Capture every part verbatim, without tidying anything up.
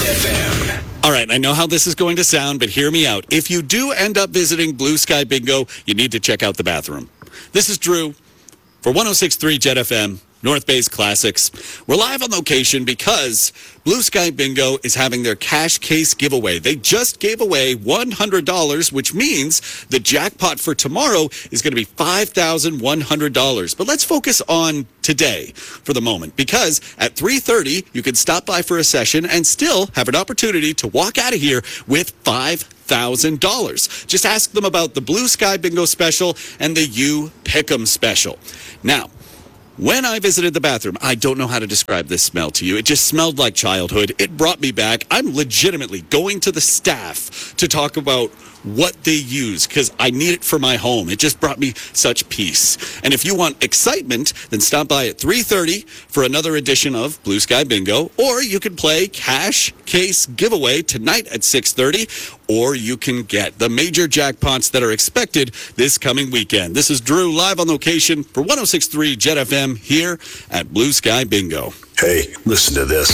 F M. All right, I know how this is going to sound, but hear me out. If you do end up visiting Blue Sky Bingo, you need to check out the bathroom. This is Drew for one oh six point three Jet F M, North Bay's Classics. We're live on location because Blue Sky Bingo is having their cash case giveaway. They just gave away one hundred dollars, which means the jackpot for tomorrow is going to be five thousand one hundred dollars. But let's focus on today for the moment, because at three thirty, you can stop by for a session and still have an opportunity to walk out of here with five thousand dollars. Just ask them about the Blue Sky Bingo special and the You Pick'em special. Now, when I visited the bathroom, I don't know how to describe this smell to you. It just smelled like childhood. It brought me back. I'm legitimately going to the staff to talk about what they use because I need it for my home. It just brought me such peace. And if you want excitement, then stop by at three thirty for another edition of Blue Sky Bingo, or you can play Cash Case Giveaway tonight at six thirty, or you can get the major jackpots that are expected this coming weekend. This is Drew live on location for one oh six point three Jet F M here at Blue Sky Bingo. Hey, listen to this.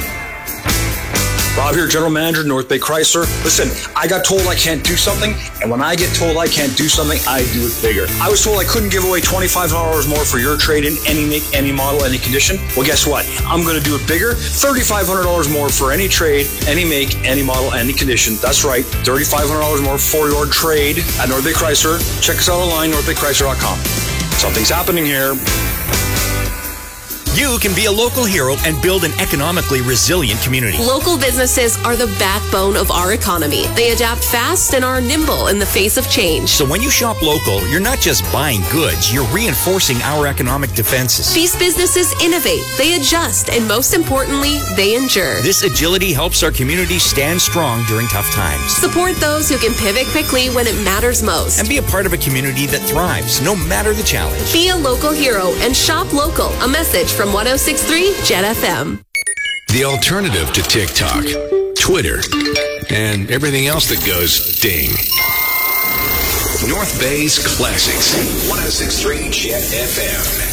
Rob here, General Manager, North Bay Chrysler. Listen, I got told I can't do something, and when I get told I can't do something, I do it bigger. I was told I couldn't give away twenty-five hundred dollars more for your trade-in, any make, any model, any condition. Well, guess what? I'm going to do it bigger. thirty-five hundred dollars more for any trade, any make, any model, any condition. That's right, thirty-five hundred dollars more for your trade at North Bay Chrysler. Check us out online, north bay chrysler dot com. Something's happening here. You can be a local hero and build an economically resilient community. Local businesses are the backbone of our economy. They adapt fast and are nimble in the face of change. So when you shop local, you're not just buying goods, you're reinforcing our economic defenses. These businesses innovate, they adjust, and most importantly, they endure. This agility helps our community stand strong during tough times. Support those who can pivot quickly when it matters most. And be a part of a community that thrives, no matter the challenge. Be a local hero and shop local. A message from one oh six point three Jet F M. The alternative to TikTok, Twitter, and everything else that goes ding. North Bay's Classics, one oh six point three Jet F M.